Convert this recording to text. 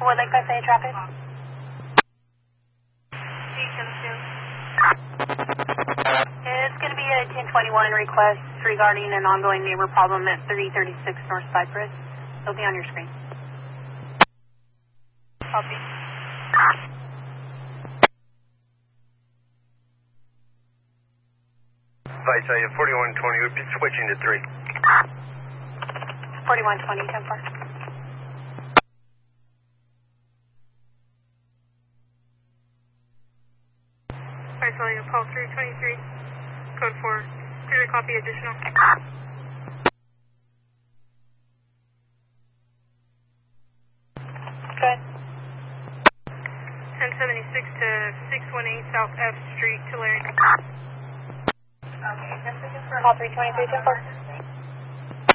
Wood Lake SA traffic. It's going to be a 1021 request regarding an ongoing neighbor problem at 336 North Cypress. It'll be on your screen. Copy. Vice, 4120, we'll be switching to 3. 4120, 10-4. Vice, Paul 323, code 4, clear copy additional. Good. 1076 to 618 South F Street, Tulare. Okay, this is for Hall 323, 10-4.